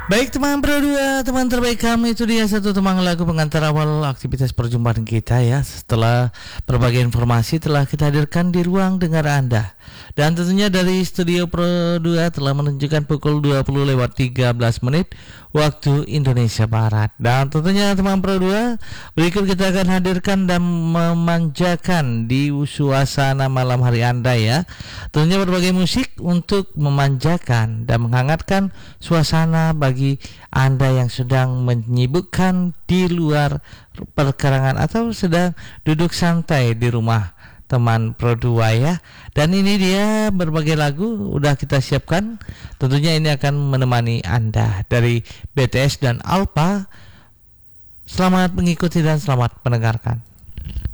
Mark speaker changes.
Speaker 1: Baik teman Pro 2, teman terbaik kami, itu dia satu teman lagu pengantar awal aktivitas perjumpaan kita ya. Setelah berbagai informasi telah kita hadirkan di ruang dengar Anda. Dan tentunya dari studio Pro 2 telah menunjukkan pukul 20:13 waktu Indonesia Barat. Dan tentunya teman Pro 2, berikut kita akan hadirkan dan memanjakan di suasana malam hari Anda ya. Tentunya berbagai musik untuk memanjakan dan menghangatkan suasana bagi Anda yang sedang menyibukkan di luar perkarangan atau sedang duduk santai di rumah teman Pro 2 ya. Dan ini dia berbagai lagu udah kita siapkan. Tentunya ini akan menemani Anda dari BTS dan Alpha. Selamat mengikuti dan selamat mendengarkan.